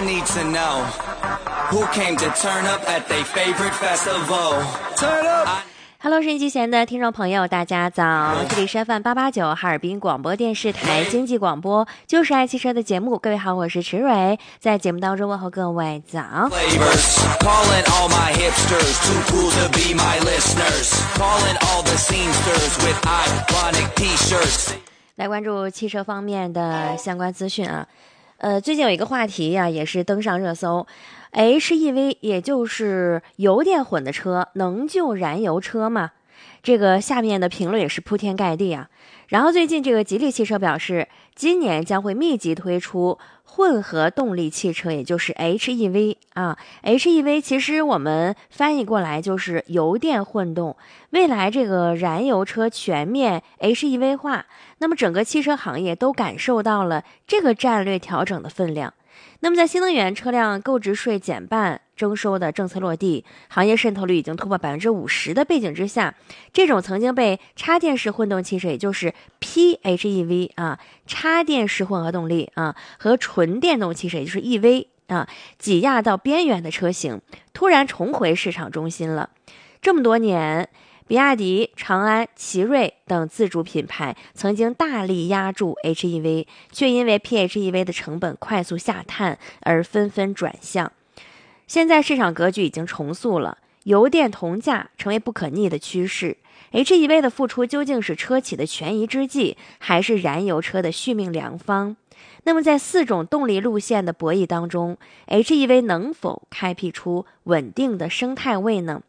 I need to know who came to turn up at their favorite festival. Turn up. Hello， 收音机前的听众朋友，大家早！这里是 FM 889哈尔滨广播电视台经济广播，就是爱汽车的节目。各位好，我是池蕊，在节目当中问候各位早。 Calling all my hipsters, too cool to be my listeners. Calling all the scenesters with iconic t-shirts. 来关注汽车方面的相关资讯啊。最近有一个话题呀，也是登上热搜。HEV 也就是油电混的车能救燃油车吗？这个下面的评论也是铺天盖地啊。然后最近这个吉利汽车表示，今年将会密集推出混合动力汽车，也就是 HEV 啊。HEV 其实我们翻译过来就是油电混动。未来这个燃油车全面 HEV 化，那么整个汽车行业都感受到了这个战略调整的分量。那么在新能源车辆购置税减半征收的政策落地，行业渗透率已经突破 50% 的背景之下，这种曾经被插电式混动汽车，也就是 PHEV 啊，插电式混合动力啊，和纯电动汽车，也就是 EV 啊，挤压到边缘的车型，突然重回市场中心了。这么多年，比亚迪、长安、奇瑞等自主品牌曾经大力压住 HEV， 却因为 PHEV 的成本快速下探而纷纷转向。现在市场格局已经重塑了，油电同价成为不可逆的趋势。HEV 的复出究竟是车企的权宜之计，还是燃油车的续命良方？那么在4种动力路线的博弈当中， HEV 能否开辟出稳定的生态位呢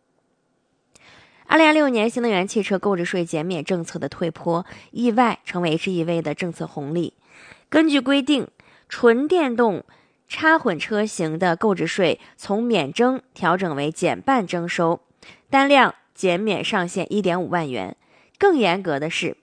？2026年新能源汽车购置税减免政策的退坡，意外成为 HEV 的政策红利。根据规定，纯电动插混车型的购置税从免征调整为减半征收，单辆减免上限 1.5万元。更严格的是，